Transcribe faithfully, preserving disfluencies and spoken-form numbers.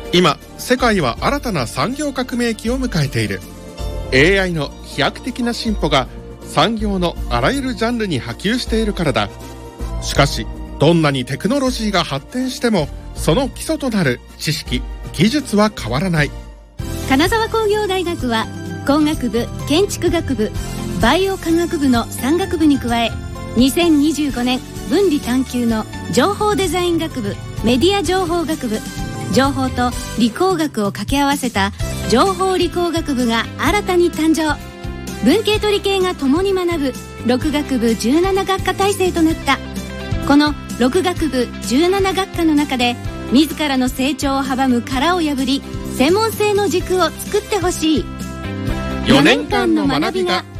今世界は新たな産業革命期を迎えている。 エーアイ の飛躍的な進歩が産業のあらゆるジャンルに波及しているからだ。しかしどんなにテクノロジーが発展してもその基礎となる知識・技術は変わらない。 金沢工業大学は工学部、建築学部、バイオ科学部のさん学部に加え、にせんにじゅうごねん分離探究の情報デザイン学部、メディア情報学部、情報と理工学を掛け合わせた情報理工学部が新たに誕生。文系と理系が共に学ぶろく学部じゅうなな学科体制となった。このろく学部じゅうなな学科の中で自らの成長を阻む殻を破り、専門性の軸を作ってほしい。 よねんかんの学びが